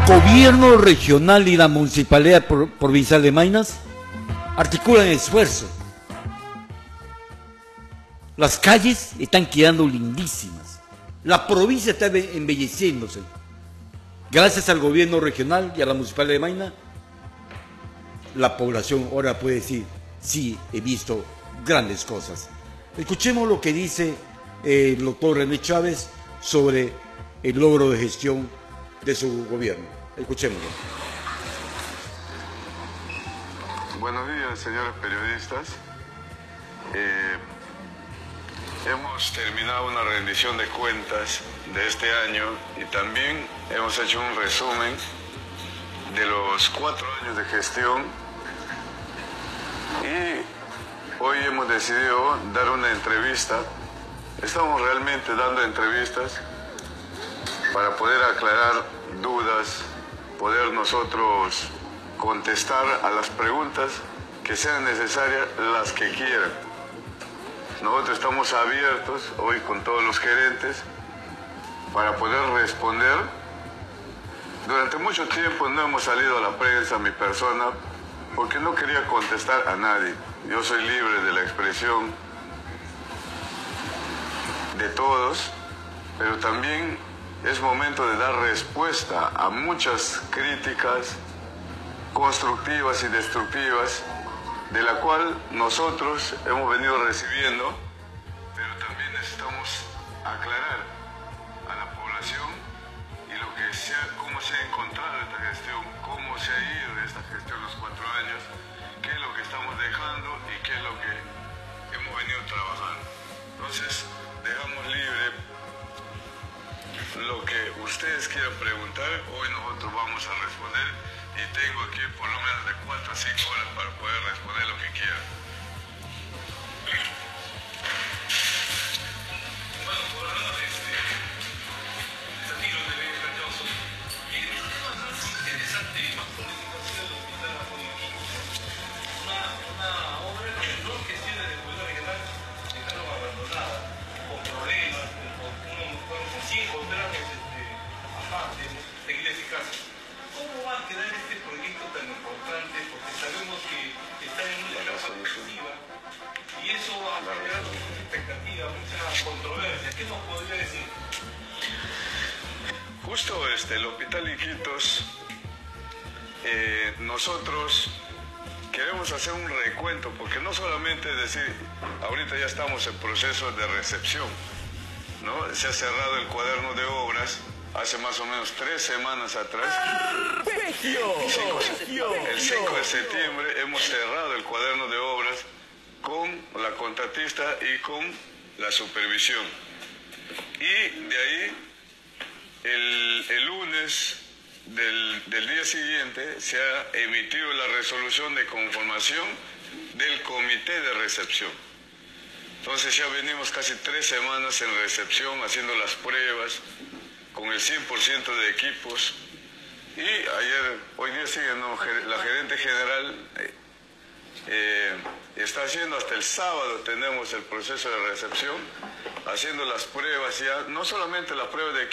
Gobierno regional y la Municipalidad Provincial de Maynas articulan esfuerzos. Las calles están quedando lindísimas. La provincia está embelleciéndose. Gracias al gobierno regional y a la Municipalidad de Maynas, la población ahora puede decir, sí, he visto grandes cosas. Escuchemos lo que dice el doctor René Chávez sobre el logro de gestión de su gobierno. Escuchémoslo. Buenos días, señores periodistas. Hemos terminado una rendición de cuentas de este año y también hemos hecho un resumen de los 4 años de gestión, y hoy hemos decidido dar una entrevista. Estamos realmente dando entrevistas para poder aclarar dudas, poder nosotros contestar a las preguntas que sean necesarias, las que quieran. Nosotros estamos abiertos hoy con todos los gerentes para poder responder. Durante mucho tiempo no hemos salido a la prensa, mi persona, porque no quería contestar a nadie. Yo soy libre de la expresión de todos, pero también es momento de dar respuesta a muchas críticas constructivas y destructivas, de la cual nosotros hemos venido recibiendo, pero también necesitamos aclarar a la población y cómo se ha encontrado esta gestión, cómo se ha ido esta gestión los 4 años, qué es lo que estamos dejando y qué es lo que hemos venido trabajando. Entonces, dejamos libre lo que ustedes quieran preguntar. Hoy nosotros vamos a responder y tengo aquí por lo menos de 4 a 5 horas para poder responder lo que quieran. Bueno, por ahora, desafío de Cardoso. Y el tema más interesante y más político ha sido el hospital Apoquindo. Una obra que en 2 gestiones del gobierno regional dejaron abandonada, con problemas, con 5 trajes de seguir eficacia. ¿Cómo va a quedar este proyecto tan importante? Porque sabemos que está en una etapa definitiva y eso va a generar mucha expectativa, mucha controversia. ¿Qué nos podría decir? Justo el Hospital Iquitos, nosotros queremos hacer un recuento, porque no solamente decir, ahorita ya estamos en proceso de recepción, ¿no? Se ha cerrado el cuaderno de obras hace más o menos 3 semanas atrás. El 5 de septiembre hemos cerrado el cuaderno de obras con la contratista y con la supervisión. Y de ahí, el lunes del día siguiente, se ha emitido la resolución de conformación del comité de recepción. Entonces ya venimos casi 3 semanas en recepción, haciendo las pruebas, con el 100% de equipos, y hoy día sigue, ¿no? La gerente general está haciendo, hasta el sábado tenemos el proceso de recepción, haciendo las pruebas ya, no solamente las pruebas de equipos,